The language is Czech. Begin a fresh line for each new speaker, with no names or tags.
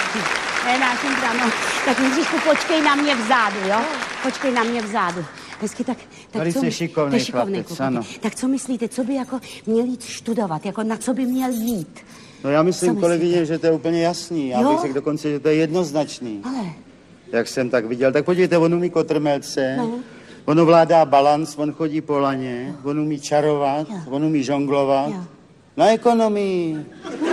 No, tak Jindřišku, počkej na mě vzadu, jo? Počkej na mě vzadu. Hezky, tak
Tady
co
jsi šikovnej
chlapec,
ano.
Tak co myslíte, co by jako měl jít studovat, jako na co by měl jít?
No já myslím, kolegyně, že to je úplně jasný. Já bych řekl dokonce, že to je jednoznačný.
Ale...
Jak jsem tak viděl. Tak podívejte, on umí kotrmelce, on ovládá balans, on chodí po laně, on umí čarovat, on umí žonglovat. Na ekonomii.